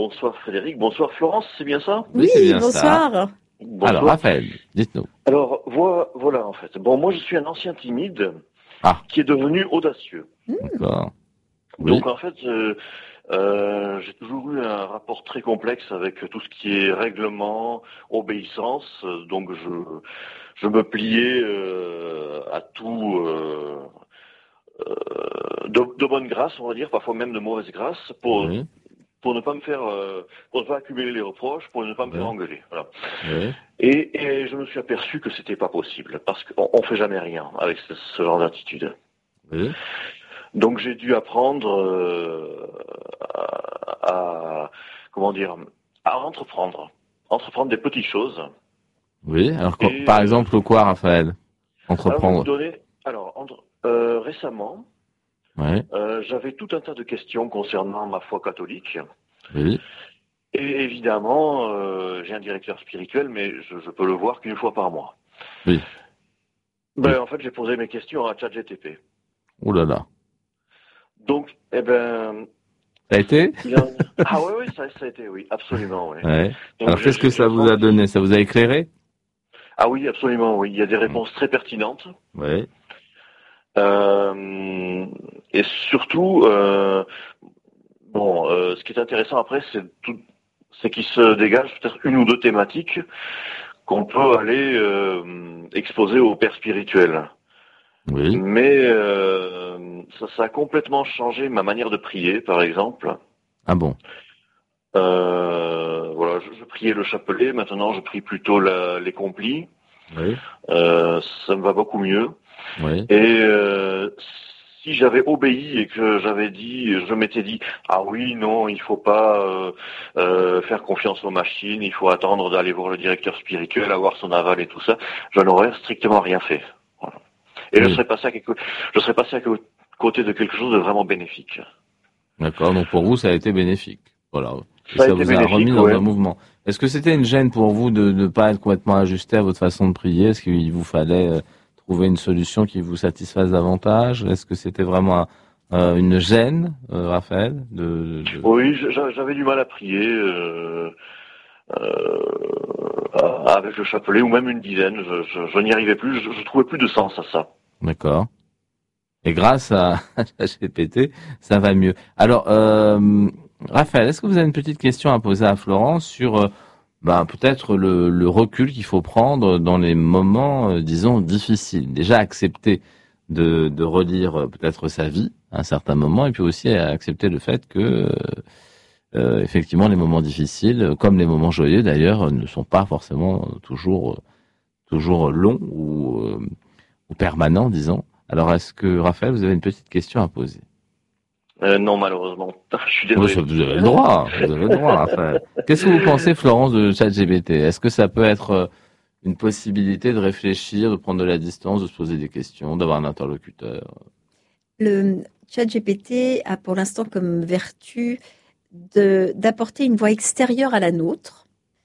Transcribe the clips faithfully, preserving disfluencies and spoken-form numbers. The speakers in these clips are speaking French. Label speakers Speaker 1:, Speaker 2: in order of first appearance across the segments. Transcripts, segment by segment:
Speaker 1: bonsoir Frédéric, bonsoir Florence, c'est bien ça?
Speaker 2: Oui, c'est bien
Speaker 3: bonsoir.
Speaker 2: ça.
Speaker 1: Bonsoir.
Speaker 2: Alors, Raphaël, dites-nous.
Speaker 1: Alors, voilà, voilà en fait. Bon, moi je suis un ancien timide
Speaker 2: ah.
Speaker 1: qui est devenu audacieux.
Speaker 2: D'accord. Oui.
Speaker 1: Donc en fait, euh, euh, j'ai toujours eu un rapport très complexe avec tout ce qui est règlement, obéissance. Donc je, je me pliais euh, à tout euh, euh, de, de bonne grâce, on va dire, parfois même de mauvaise grâce, pour
Speaker 2: Oui.
Speaker 1: pour ne pas me faire, euh, pour ne pas accumuler les reproches, pour ne pas me
Speaker 2: Oui.
Speaker 1: faire engueuler. Voilà.
Speaker 2: Oui.
Speaker 1: Et, et je me suis aperçu que c'était pas possible parce qu'on on fait jamais rien avec ce, ce genre d'attitude.
Speaker 2: Oui.
Speaker 1: Donc j'ai dû apprendre euh, à, à comment dire à entreprendre, entreprendre des petites choses.
Speaker 2: Oui. Alors
Speaker 1: Et,
Speaker 2: par
Speaker 1: euh,
Speaker 2: exemple quoi, Raphaël? Entreprendre.
Speaker 1: Alors je vais vous donner. Alors entre, euh, récemment,
Speaker 2: Oui.
Speaker 1: euh, j'avais tout un tas de questions concernant ma foi catholique.
Speaker 2: Oui.
Speaker 1: Et évidemment, euh, j'ai un directeur spirituel, mais je, je peux le voir qu'une fois par mois.
Speaker 2: Oui.
Speaker 1: Ben
Speaker 2: Oui.
Speaker 1: en fait, j'ai posé mes questions à ChatGPT.
Speaker 2: Ouh là là.
Speaker 1: Donc, eh ben.
Speaker 2: Ça a été?
Speaker 1: Ah oui, oui, ça, ça a été, oui, absolument, oui.
Speaker 2: Ouais.
Speaker 1: Donc,
Speaker 2: Alors qu'est-ce que ça vous
Speaker 1: senti...
Speaker 2: a donné? Ça vous a éclairé?
Speaker 1: Ah oui, absolument, oui. Il y a des réponses mmh. très pertinentes.
Speaker 2: Oui.
Speaker 1: Euh, et surtout, euh, bon, euh, ce qui est intéressant après, c'est tout, c'est qu'il se dégage peut-être une ou deux thématiques qu'on peut aller euh, exposer au père spirituel.
Speaker 2: Oui.
Speaker 1: Mais euh, ça, ça a complètement changé ma manière de prier, par exemple.
Speaker 2: Ah bon?
Speaker 1: Euh, voilà, je, je priais le chapelet, maintenant je prie plutôt la, les complis.
Speaker 2: Oui.
Speaker 1: Euh, ça me va beaucoup mieux.
Speaker 2: Oui.
Speaker 1: Et euh, si j'avais obéi et que j'avais dit, je m'étais dit, ah oui, non, il faut pas euh, euh, faire confiance aux machines, il faut attendre d'aller voir le directeur spirituel, avoir son aval et tout ça, je n'aurais strictement rien fait. Voilà. Et oui. je serais passé à quelque, je serais passé à côté de quelque chose de vraiment bénéfique.
Speaker 2: D'accord, donc pour vous, ça a été bénéfique. Voilà. Et
Speaker 1: ça,
Speaker 2: ça
Speaker 1: a été
Speaker 2: vous a remis dans
Speaker 1: ouais.
Speaker 2: un mouvement. Est-ce que c'était une gêne pour vous de ne pas être complètement ajusté à votre façon de prier? Est-ce qu'il vous fallait euh, trouver une solution qui vous satisfasse davantage? Est-ce que c'était vraiment un, euh, une gêne, euh, Raphaël de, de...
Speaker 1: Oui, j'avais du mal à prier euh, euh, avec le chapelet ou même une dizaine. Je, je, je n'y arrivais plus. Je, je trouvais plus de sens à ça.
Speaker 2: D'accord. Et grâce à ChatGPT, ça va mieux. Alors, euh, Raphaël, est-ce que vous avez une petite question à poser à Florence sur euh, bah, peut-être le, le recul qu'il faut prendre dans les moments, euh, disons, difficiles? Déjà accepter de, de relire euh, peut-être sa vie à un certain moment, et puis aussi accepter le fait que, euh, euh, effectivement, les moments difficiles, comme les moments joyeux d'ailleurs, ne sont pas forcément toujours, toujours longs ou, euh, ou permanents, disons. Alors, est-ce que, Raphaël, vous avez une petite question à poser?
Speaker 1: euh, Non, malheureusement. Je suis désolé.
Speaker 2: Oui, vous avez le droit. Vous avez le droit, Raphaël. Qu'est-ce que vous pensez, Florence, de ChatGPT? Est-ce que ça peut être une possibilité de réfléchir, de prendre de la distance, de se poser des questions, d'avoir un interlocuteur?
Speaker 3: Le ChatGPT a pour l'instant comme vertu de, d'apporter une voix extérieure à la nôtre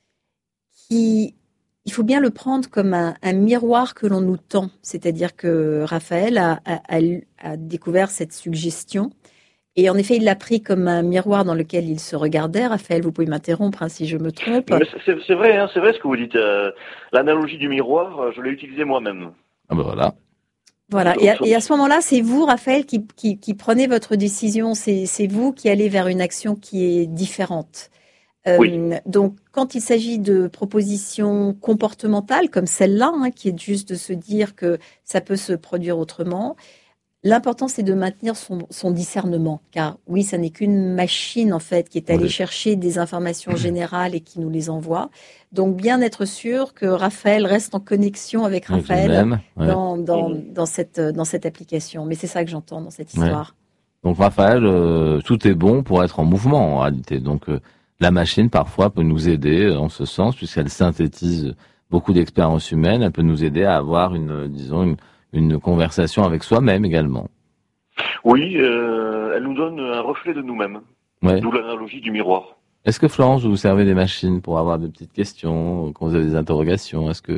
Speaker 3: qui... Il faut bien le prendre comme un, un miroir que l'on nous tend. C'est-à-dire que Raphaël a, a, a, a découvert cette suggestion. Et en effet, il l'a pris comme un miroir dans lequel il se regardait. Raphaël, vous pouvez m'interrompre hein, si je me trompe.
Speaker 1: Mais c'est, c'est vrai, hein, c'est vrai ce que vous dites. Euh, l'analogie du miroir, je l'ai utilisée moi-même.
Speaker 2: Ah ben voilà.
Speaker 3: Voilà. Et à, et à ce moment-là, c'est vous, Raphaël, qui, qui, qui prenez votre décision. C'est, c'est vous qui allez vers une action qui est différente. Euh,
Speaker 1: oui.
Speaker 3: Donc, quand il s'agit de propositions comportementales comme celle-là, hein, qui est juste de se dire que ça peut se produire autrement, l'important c'est de maintenir son, son discernement, car oui, ça n'est qu'une machine en fait qui est allée oui. chercher des informations générales et qui nous les envoie. Donc, bien être sûr que Raphaël reste en connexion avec Raphaël
Speaker 2: avec même, ouais.
Speaker 3: dans, dans, dans, cette, dans cette application. Mais c'est ça que j'entends dans cette histoire.
Speaker 2: Ouais. Donc, Raphaël, euh, tout est bon pour être en mouvement en réalité. Donc, euh, la machine, parfois, peut nous aider en ce sens, puisqu'elle synthétise beaucoup d'expériences humaines. Elle peut nous aider à avoir une, disons, une, une conversation avec soi-même également.
Speaker 1: Oui, euh, elle nous donne un reflet de nous-mêmes. Ouais. D'où l'analogie du miroir.
Speaker 2: Est-ce que, Florence, vous vous servez des machines pour avoir des petites questions, quand vous avez des interrogations? Est-ce que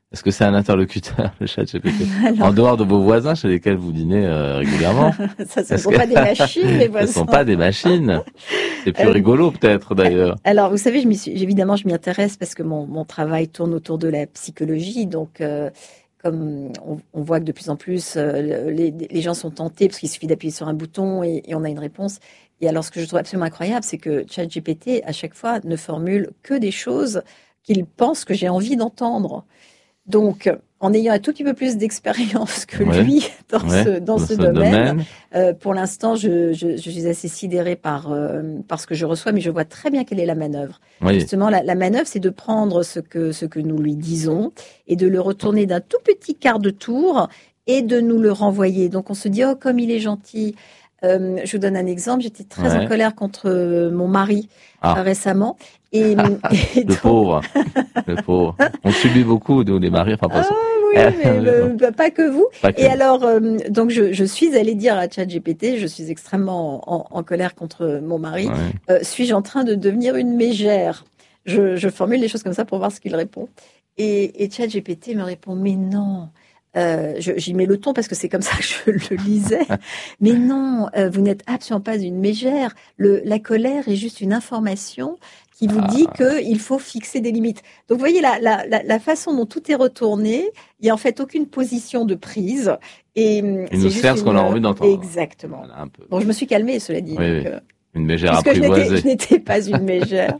Speaker 2: Est-ce que c'est un interlocuteur, le ChatGPT?
Speaker 3: Alors...
Speaker 2: En dehors de vos voisins chez lesquels vous dînez euh, régulièrement?
Speaker 3: Ça, ce ne sont que... pas des machines, les voisins.
Speaker 2: Ce ne sont pas des machines. C'est plus euh... rigolo, peut-être, d'ailleurs.
Speaker 3: Alors, vous savez, je m'y suis... évidemment, je m'y intéresse parce que mon, mon travail tourne autour de la psychologie. Donc, euh, comme on, on voit que de plus en plus, euh, les, les gens sont tentés parce qu'il suffit d'appuyer sur un bouton et, et on a une réponse. Et alors, ce que je trouve absolument incroyable, c'est que ChatGPT, à chaque fois, ne formule que des choses qu'il pense que j'ai envie d'entendre. Donc, en ayant un tout petit peu plus d'expérience que
Speaker 2: ouais,
Speaker 3: lui dans
Speaker 2: ouais,
Speaker 3: ce, dans
Speaker 2: dans
Speaker 3: ce,
Speaker 2: ce
Speaker 3: domaine,
Speaker 2: domaine.
Speaker 3: Euh, pour l'instant, je, je, je suis assez sidérée par, euh, par ce que je reçois, mais je vois très bien quelle est la manœuvre.
Speaker 2: Oui.
Speaker 3: Justement, la, la manœuvre, c'est de prendre ce que, ce que nous lui disons et de le retourner d'un tout petit quart de tour et de nous le renvoyer. Donc, on se dit, oh, comme il est gentil. Euh, je vous donne un exemple. J'étais très
Speaker 2: ouais.
Speaker 3: en colère contre mon mari
Speaker 2: ah.
Speaker 3: euh, récemment. Et, et
Speaker 2: le
Speaker 3: donc...
Speaker 2: pauvre, le pauvre. On subit beaucoup, nous, les maris. Enfin, pas
Speaker 3: ah oui, mais le, pas que vous.
Speaker 2: Pas que
Speaker 3: et
Speaker 2: vous.
Speaker 3: alors, euh, donc, je, je suis allée dire à ChatGPT, je suis extrêmement en, en colère contre mon mari.
Speaker 2: Ouais.
Speaker 3: Euh, suis-je en train de devenir une mégère? je, je formule les choses comme ça pour voir ce qu'il répond. Et, et ChatGPT me répond, mais non. Euh, j'y mets le ton parce que c'est comme ça que je le lisais. Mais non, euh, vous n'êtes absolument pas une mégère. Le, la colère est juste une information qui vous ah. dit qu'il faut fixer des limites. Donc, vous voyez, la, la, la, la façon dont tout est retourné, il n'y a en fait aucune position de prise. Et
Speaker 2: il nous sert ce qu'on a envie d'entendre.
Speaker 3: Exactement.
Speaker 2: Voilà, un peu.
Speaker 3: Bon, je me suis calmée, cela dit.
Speaker 2: Oui,
Speaker 3: donc,
Speaker 2: oui.
Speaker 3: Euh,
Speaker 2: Une mégère
Speaker 3: Puisque
Speaker 2: apprivoisée.
Speaker 3: je n'étais pas une mégère.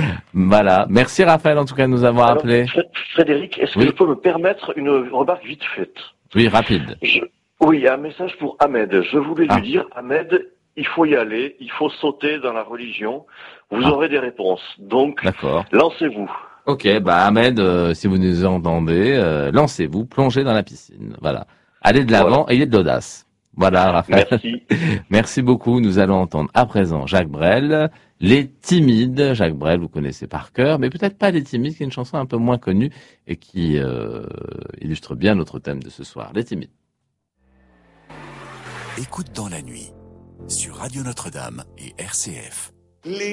Speaker 2: Voilà. Merci Raphaël, en tout cas, de nous avoir
Speaker 1: Alors,
Speaker 2: appelé.
Speaker 1: Frédéric, est-ce
Speaker 2: oui.
Speaker 1: que je peux me permettre une remarque vite faite?
Speaker 2: Oui, rapide.
Speaker 1: Je... Oui, un message pour Ahmed. Je voulais
Speaker 2: ah.
Speaker 1: lui dire, Ahmed, il faut y aller, il faut sauter dans la religion. Vous ah. aurez des réponses. Donc, lancez-vous.
Speaker 2: Ok, bah Ahmed, euh, si vous nous entendez, euh, lancez-vous, plongez dans la piscine. Voilà. Allez de l'avant, voilà. Ayez de l'audace. Voilà, Raphaël.
Speaker 1: Merci.
Speaker 2: Merci beaucoup. Nous allons entendre à présent Jacques Brel, Les Timides. Jacques Brel, vous connaissez par cœur, mais peut-être pas Les Timides, qui est une chanson un peu moins connue et qui euh, illustre bien notre thème de ce soir. Les Timides.
Speaker 4: Écoute dans la nuit, sur Radio Notre-Dame et R C F. Les